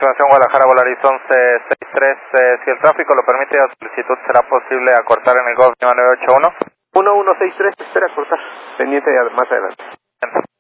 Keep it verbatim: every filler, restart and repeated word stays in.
Información Guadalajara, Volaris once sesenta y tres, eh, si el tráfico lo permite, la solicitud será posible acortar en el Golf nueve ocho uno. uno uno seis tres, espera cortar, pendiente de más adelante.